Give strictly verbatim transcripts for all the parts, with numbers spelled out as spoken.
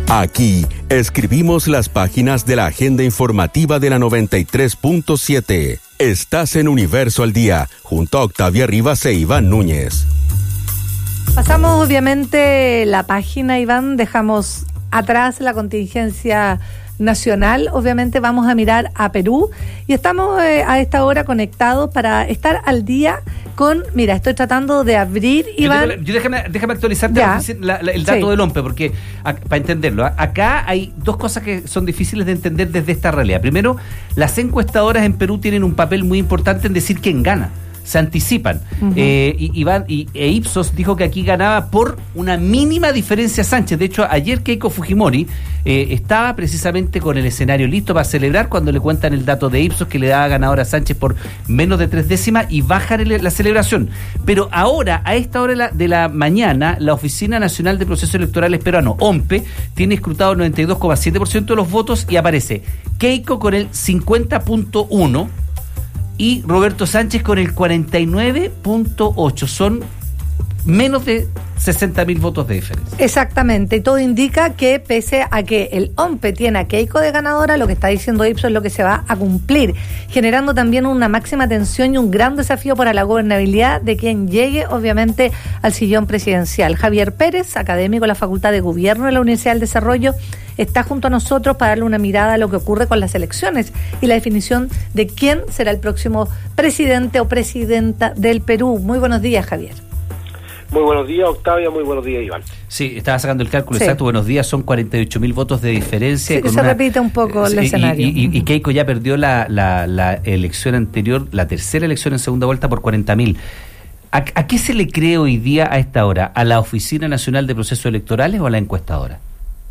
Aquí escribimos las páginas de la agenda informativa de la noventa y tres punto siete. Estás en Universo al Día, junto a Octavia Rivas e Iván Núñez. Pasamos obviamente la página, Iván, dejamos atrás la contingencia nacional, obviamente vamos a mirar a Perú y estamos eh, a esta hora conectados para estar al día con, mira, estoy tratando de abrir, Iván. Yo, yo déjame, déjame actualizarte la, la, la, el dato sí. del OMPE, porque a, para entenderlo, a, acá hay dos cosas que son difíciles de entender desde esta realidad. Primero, las encuestadoras en Perú tienen un papel muy importante en decir quién gana. Se anticipan. Uh-huh. Eh, y, Iván, y, e Ipsos dijo que aquí ganaba por una mínima diferencia Sánchez. De hecho, ayer Keiko Fujimori eh, estaba precisamente con el escenario listo para celebrar cuando le cuentan el dato de Ipsos que le daba ganador a Sánchez por menos de tres décimas y bajan la celebración. Pero ahora, a esta hora de la, de la mañana, la Oficina Nacional de Procesos Electorales Peruano, OMPE, tiene escrutado el noventa y dos coma siete por ciento de los votos y aparece Keiko con el cincuenta punto uno por ciento y Roberto Sánchez con el cuarenta y nueve punto ocho. Son menos de sesenta mil votos de diferencia. Exactamente, y todo indica que pese a que el OMPE tiene a Keiko de ganadora, lo que está diciendo Ipsos es lo que se va a cumplir, generando también una máxima tensión y un gran desafío para la gobernabilidad de quien llegue, obviamente, al sillón presidencial. Javier Pérez, académico de la Facultad de Gobierno de la Universidad del Desarrollo, está junto a nosotros para darle una mirada a lo que ocurre con las elecciones y la definición de quién será el próximo presidente o presidenta del Perú. Muy buenos días, Javier. Muy buenos días, Octavia, muy buenos días, Iván. Sí, estaba sacando el cálculo sí. exacto, buenos días, son cuarenta y ocho mil votos de diferencia. Sí, con se una, repite un poco el sí, escenario. Y, y, y Keiko ya perdió la, la, la elección anterior, la tercera elección en segunda vuelta por cuarenta mil. ¿A, ¿A qué se le cree hoy día a esta hora? ¿A la Oficina Nacional de Procesos Electorales o a la encuestadora?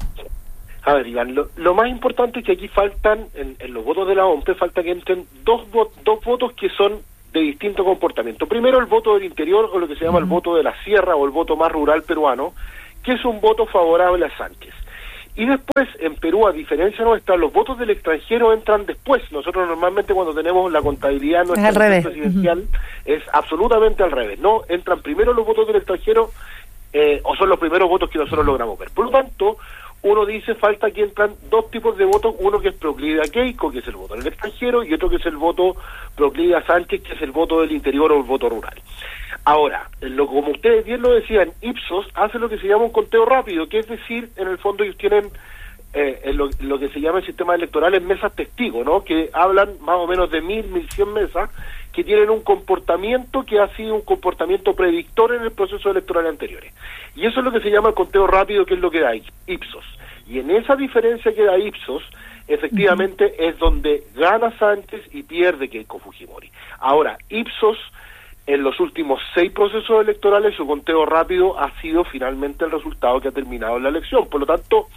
A ver, Iván, lo, lo más importante es que aquí faltan, en, en los votos de la OMPE, falta que entren dos, vo- dos votos que son de distinto comportamiento. Primero, el voto del interior, o lo que se llama uh-huh. el voto de la sierra, o el voto más rural peruano, que es un voto favorable a Sánchez. Y después, en Perú, a diferencia nuestra, los votos del extranjero entran después. Nosotros normalmente cuando tenemos la contabilidad nuestra presidencial, uh-huh. es absolutamente al revés, ¿no? Entran primero los votos del extranjero, eh, o son los primeros votos que nosotros logramos ver. Por lo tanto, uno dice, falta que entran dos tipos de votos, uno que es proclive a Keiko, que es el voto del extranjero, y otro que es el voto proclive a Sánchez, que es el voto del interior o el voto rural. Ahora, lo, como ustedes bien lo decían, Ipsos hace lo que se llama un conteo rápido, que es decir, en el fondo ellos tienen eh, en lo, lo que se llama el sistema electoral en mesas testigos, ¿no? Que hablan más o menos de mil, mil cien mesas, que tienen un comportamiento que ha sido un comportamiento predictor en el proceso electoral anteriores. Y eso es lo que se llama el conteo rápido, que es lo que da Ipsos. Y en esa diferencia que da Ipsos, efectivamente uh-huh. es donde gana Sánchez y pierde Keiko Fujimori. Ahora, Ipsos, en los últimos seis procesos electorales, su conteo rápido ha sido finalmente el resultado que ha terminado la elección. Por lo tanto,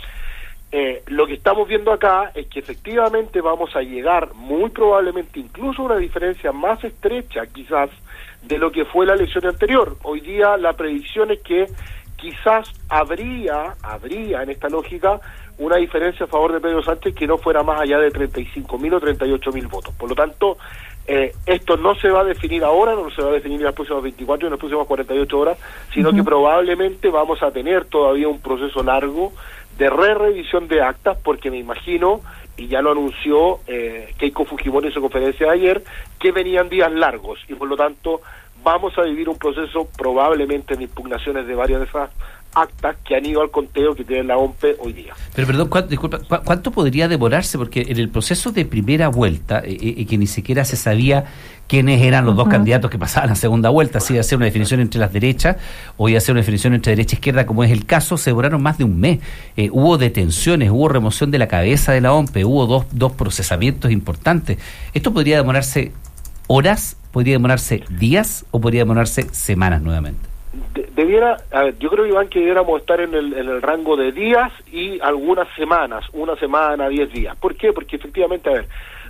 Eh, lo que estamos viendo acá es que efectivamente vamos a llegar muy probablemente incluso a una diferencia más estrecha quizás de lo que fue la elección anterior. Hoy día la predicción es que quizás habría, habría en esta lógica una diferencia a favor de Pedro Sánchez que no fuera más allá de treinta y cinco mil o treinta y ocho mil votos. Por lo tanto, eh, esto no se va a definir ahora, no se va a definir en las próximas veinticuatro y en las próximas cuarenta y ocho horas, sino uh-huh. que probablemente vamos a tener todavía un proceso largo de re-revisión de actas, porque me imagino, y ya lo anunció eh, Keiko Fujimori en su conferencia de ayer, que venían días largos, y por lo tanto vamos a vivir un proceso probablemente de impugnaciones de varias de esas actas que han ido al conteo que tiene la OMPE hoy día. Pero perdón, ¿cuánto, disculpa, ¿cu- ¿cuánto podría demorarse? Porque en el proceso de primera vuelta, eh, eh, que ni siquiera se sabía quiénes eran los uh-huh. dos candidatos que pasaban a segunda vuelta, si iba a ser una definición entre las derechas o iba a ser una definición entre derecha e izquierda, como es el caso, se demoraron más de un mes. Eh, hubo detenciones, hubo remoción de la cabeza de la OMPE, hubo dos, dos procesamientos importantes. ¿Esto podría demorarse horas, podría demorarse días o podría demorarse semanas nuevamente? De, debiera, a ver, yo creo, Iván, que debiéramos estar en el, en el rango de días y algunas semanas, una semana, diez días. ¿Por qué? Porque efectivamente, a ver,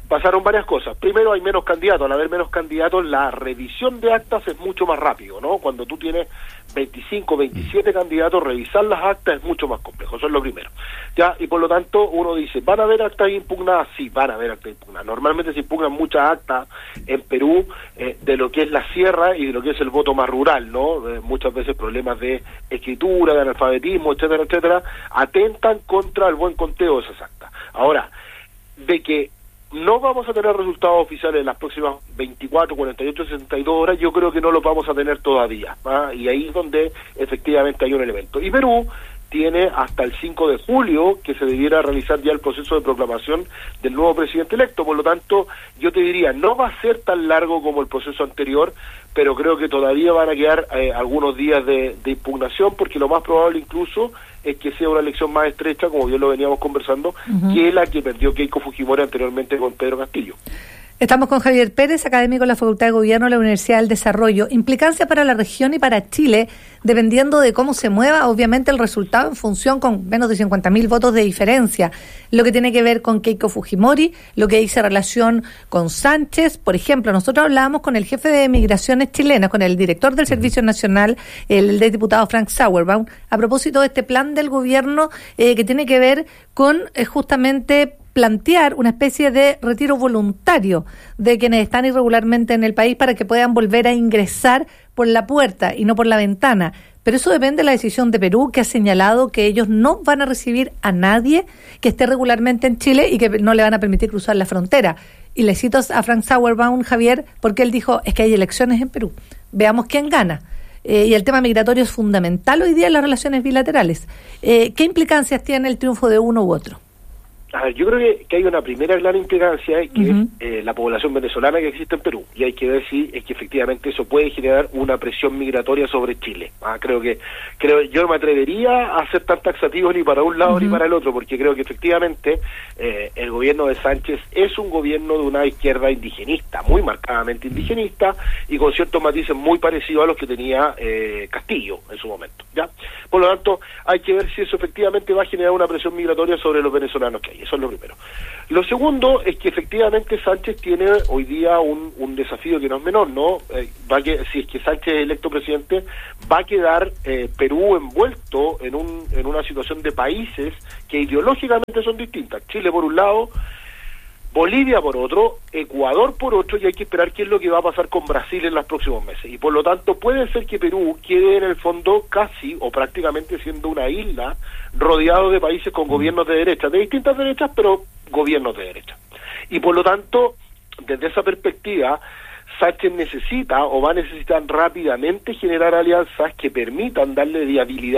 pasaron varias cosas. Primero, hay menos candidatos. Al haber menos candidatos, la revisión de actas es mucho más rápido, ¿no? Cuando tú tienes veinticinco, veintisiete candidatos, revisar las actas es mucho más complejo. Eso es lo primero. Ya, y por lo tanto, uno dice, ¿van a haber actas impugnadas? Sí, van a haber actas impugnadas. Normalmente se impugnan muchas actas en Perú eh, de lo que es la sierra y de lo que es el voto más rural, ¿no? Eh, muchas veces problemas de escritura, de analfabetismo, etcétera, etcétera, atentan contra el buen conteo de esas actas. Ahora, de que no vamos a tener resultados oficiales en las próximas veinticuatro, cuarenta y ocho, sesenta y dos horas, yo creo que no los vamos a tener todavía, ¿ah? Y ahí es donde efectivamente hay un elemento. Y Perú tiene hasta el cinco de julio que se debiera realizar ya el proceso de proclamación del nuevo presidente electo. Por lo tanto, yo te diría, no va a ser tan largo como el proceso anterior, pero creo que todavía van a quedar eh, algunos días de, de impugnación, porque lo más probable incluso es que sea una elección más estrecha, como bien lo veníamos conversando, uh-huh. que la que perdió Keiko Fujimori anteriormente con Pedro Castillo. Estamos con Javier Pérez, académico de la Facultad de Gobierno de la Universidad del Desarrollo. Implicancia para la región y para Chile, dependiendo de cómo se mueva, obviamente, el resultado en función con menos de cincuenta mil votos de diferencia. Lo que tiene que ver con Keiko Fujimori, lo que dice relación con Sánchez. Por ejemplo, nosotros hablábamos con el jefe de migraciones chilenas, con el director del Servicio Nacional, el, el diputado Frank Sauerbaum, a propósito de este plan del gobierno eh, que tiene que ver con eh, justamente plantear una especie de retiro voluntario de quienes están irregularmente en el país para que puedan volver a ingresar por la puerta y no por la ventana. Pero eso depende de la decisión de Perú, que ha señalado que ellos no van a recibir a nadie que esté regularmente en Chile y que no le van a permitir cruzar la frontera. Y le cito a Frank Sauerbaum, Javier, porque él dijo, es que hay elecciones en Perú. Veamos quién gana. Eh, y el tema migratorio es fundamental hoy día en las relaciones bilaterales. Eh, ¿Qué implicancias tiene el triunfo de uno u otro? A ver, yo creo que, que hay una primera gran implicancia que uh-huh. es eh, la población venezolana que existe en Perú, y hay que ver si es que efectivamente eso puede generar una presión migratoria sobre Chile. Ah, creo que creo yo no me atrevería a ser tan taxativo ni para un lado uh-huh. ni para el otro, porque creo que efectivamente eh, el gobierno de Sánchez es un gobierno de una izquierda indigenista, muy marcadamente indigenista, y con ciertos matices muy parecidos a los que tenía eh, Castillo en su momento. ¿Ya? Por lo tanto, hay que ver si eso efectivamente va a generar una presión migratoria sobre los venezolanos que hay. Eso es lo primero. Lo segundo es que efectivamente Sánchez tiene hoy día un, un desafío que no es menor, ¿no? Eh, va a que, si es que Sánchez es electo presidente, va a quedar eh, Perú envuelto en, un, en una situación de países que ideológicamente son distintas. Chile por un lado, Bolivia por otro, Ecuador por otro, y hay que esperar qué es lo que va a pasar con Brasil en los próximos meses. Y por lo tanto puede ser que Perú quede en el fondo casi o prácticamente siendo una isla rodeado de países con gobiernos de derecha, de distintas derechas, pero gobiernos de derecha. Y por lo tanto, desde esa perspectiva, Sánchez necesita o va a necesitar rápidamente generar alianzas que permitan darle viabilidad